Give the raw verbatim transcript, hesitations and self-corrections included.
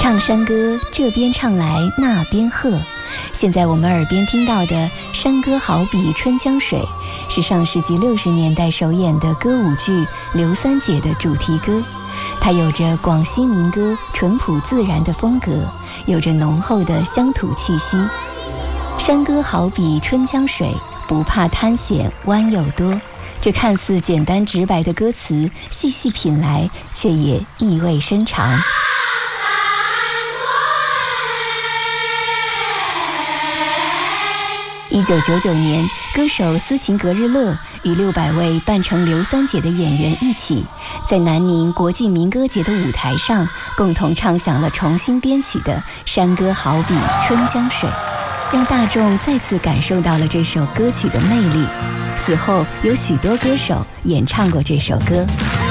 唱山歌，这边唱来那边和。现在我们耳边听到的山歌好比春江水，是上世纪六十年代首演的歌舞剧《刘三姐》的主题歌。它有着广西民歌淳朴自然的风格，有着浓厚的乡土气息。山歌好比春江水，不怕滩险弯又多。这看似简单直白的歌词，细细品来，却也意味深长。一九九九年，歌手斯琴格日乐与六百位扮成刘三姐的演员一起，在南宁国际民歌节的舞台上，共同唱响了重新编曲的《山歌好比春江水》，让大众再次感受到了这首歌曲的魅力。此后，有许多歌手演唱过这首歌。